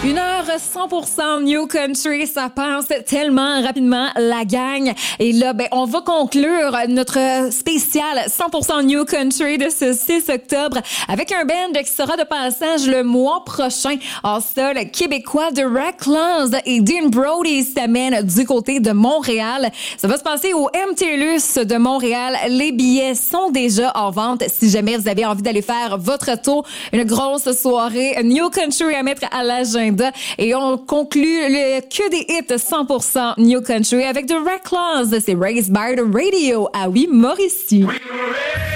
Une heure 100% New Country, ça passe tellement rapidement, la gang. Et là, on va conclure notre spécial 100% New Country de ce 6 octobre avec un band qui sera de passage le mois prochain. En sol québécois de Reckless et Dean Brody s'amène du côté de Montréal. Ça va se passer au MTLUS de Montréal. Les billets sont déjà en vente si jamais vous avez envie d'aller faire votre tour. Une grosse soirée New Country à mettre à l'agenda. Et on conclut le que des hits 100% New Country avec The Reckless. C'est Raised by the Radio. Ah oui, Mauricie.